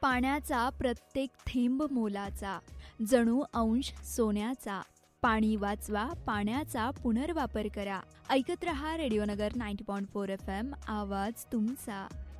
पाण्याचा प्रत्येक थेंब मोलाचा, जणू अंश सोन्याचा. पाणी वाचवा, पाण्याचा पुनर्वापर करा. ऐकत रहा रेडिओ नगर 90.4 FM, आवाज तुमचा.